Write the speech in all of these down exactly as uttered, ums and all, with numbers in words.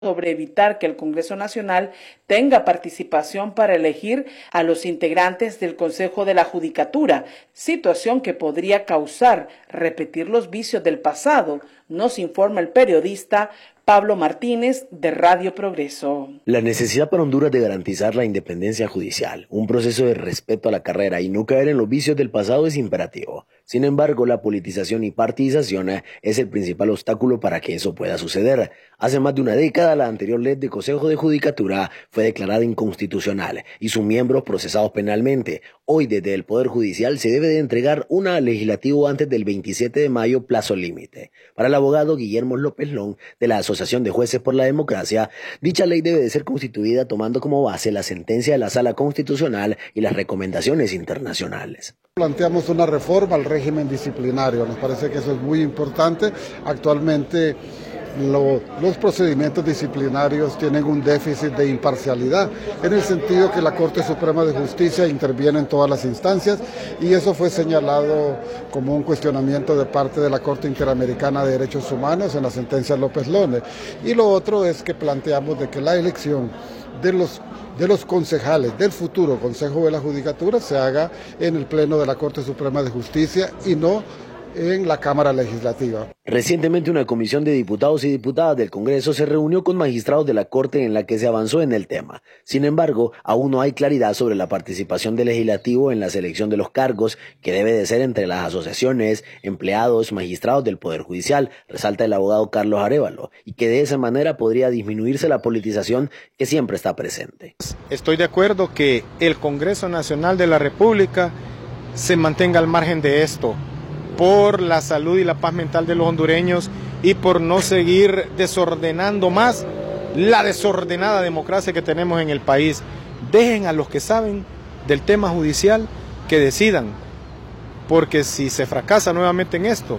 sobre evitar que el Congreso Nacional tenga participación para elegir a los integrantes del Consejo de la Judicatura, situación que podría causar repetir los vicios del pasado, nos informa el periodista Pablo Martínez de Radio Progreso. La necesidad para Honduras de garantizar la independencia judicial, un proceso de respeto a la carrera y no caer en los vicios del pasado es imperativo. Sin embargo, la politización y partidización es el principal obstáculo para que eso pueda suceder. Hace más de una década, la anterior ley de Consejo de Judicatura fue declarada inconstitucional y sus miembros procesados penalmente. Hoy, desde el Poder Judicial, se debe de entregar una al Legislativo antes del veintisiete de mayo, plazo límite. Para el abogado Guillermo López Long, de la Asociación de Jueces por la Democracia, dicha ley debe de ser constituida tomando como base la sentencia de la Sala Constitucional y las recomendaciones internacionales. Planteamos una reforma al régimen disciplinario, nos parece que eso es muy importante. Actualmente lo, los procedimientos disciplinarios tienen un déficit de imparcialidad, en el sentido que la Corte Suprema de Justicia interviene en todas las instancias y eso fue señalado como un cuestionamiento de parte de la Corte Interamericana de Derechos Humanos en la sentencia López Lone. Y lo otro es que planteamos de que la elección de los de los concejales del futuro Consejo de la Judicatura se haga en el Pleno de la Corte Suprema de Justicia y no en la Cámara Legislativa. Recientemente una comisión de diputados y diputadas del Congreso se reunió con magistrados de la Corte en la que se avanzó en el tema. Sin embargo, aún no hay claridad sobre la participación del Legislativo en la selección de los cargos, que debe de ser entre las asociaciones, empleados, magistrados del Poder Judicial, resalta el abogado Carlos Arévalo, y que de esa manera podría disminuirse la politización que siempre está presente. Estoy de acuerdo que el Congreso Nacional de la República se mantenga al margen de esto, por la salud y la paz mental de los hondureños y por no seguir desordenando más la desordenada democracia que tenemos en el país. Dejen a los que saben del tema judicial que decidan, porque si se fracasa nuevamente en esto,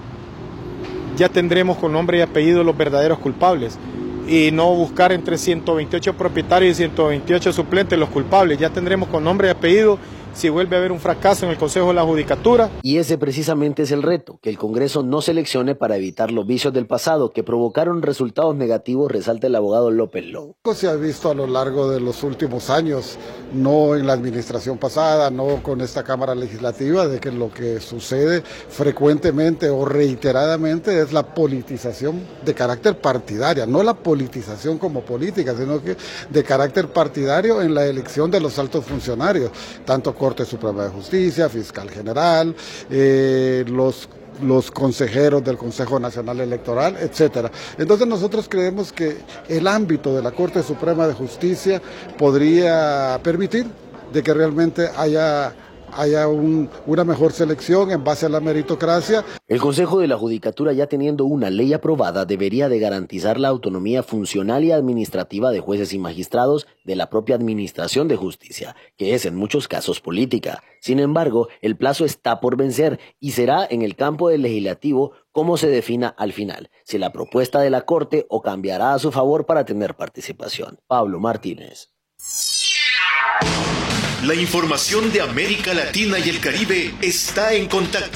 ya tendremos con nombre y apellido los verdaderos culpables y no buscar entre ciento veintiocho propietarios y ciento veintiocho suplentes los culpables. Ya tendremos con nombre y apellido si vuelve a haber un fracaso en el Consejo de la Judicatura. Y ese precisamente es el reto, que el Congreso no seleccione para evitar los vicios del pasado que provocaron resultados negativos, resalta el abogado López Long. Se ha visto a lo largo de los últimos años, no en la administración pasada, no con esta Cámara Legislativa, de que lo que sucede frecuentemente o reiteradamente es la politización de carácter partidaria, no la politización como política, sino que de carácter partidario en la elección de los altos funcionarios, tanto Corte Suprema de Justicia, Fiscal General, eh, los los consejeros del Consejo Nacional Electoral, etcétera. Entonces nosotros creemos que el ámbito de la Corte Suprema de Justicia podría permitir de que realmente haya haya un, una mejor selección en base a la meritocracia. El Consejo de la Judicatura, ya teniendo una ley aprobada, debería de garantizar la autonomía funcional y administrativa de jueces y magistrados de la propia Administración de Justicia, que es en muchos casos política. Sin embargo, el plazo está por vencer y será en el campo del legislativo cómo se defina al final, si la propuesta de la Corte o cambiará a su favor para tener participación. Pablo Martínez. La información de América Latina y el Caribe está en Contacto.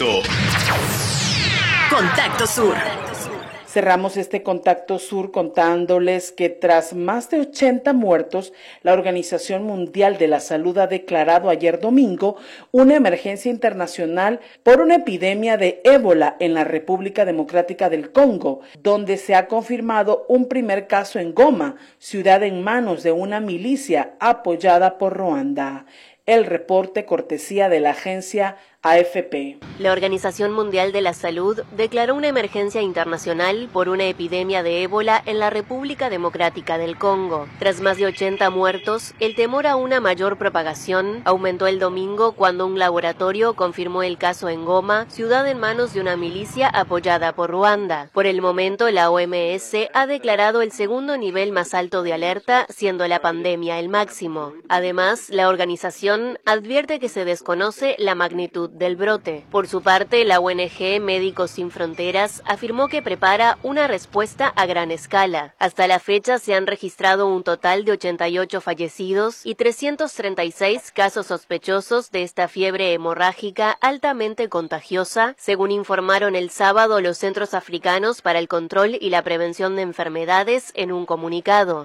Contacto Sur. Cerramos este Contacto Sur contándoles que tras más de ochenta muertos, la Organización Mundial de la Salud ha declarado ayer domingo una emergencia internacional por una epidemia de ébola en la República Democrática del Congo, donde se ha confirmado un primer caso en Goma, ciudad en manos de una milicia apoyada por Ruanda. El reporte cortesía de la agencia A F P. La Organización Mundial de la Salud declaró una emergencia internacional por una epidemia de ébola en la República Democrática del Congo. Tras más de ochenta muertos, el temor a una mayor propagación aumentó el domingo cuando un laboratorio confirmó el caso en Goma, ciudad en manos de una milicia apoyada por Ruanda. Por el momento, la O M S ha declarado el segundo nivel más alto de alerta, siendo la pandemia el máximo. Además, la organización organización advierte que se desconoce la magnitud del brote. Por su parte, la O N G Médicos Sin Fronteras afirmó que prepara una respuesta a gran escala. Hasta la fecha se han registrado un total de ochenta y ocho fallecidos y trescientos treinta y seis casos sospechosos de esta fiebre hemorrágica altamente contagiosa, según informaron el sábado los Centros Africanos para el Control y la Prevención de Enfermedades en un comunicado.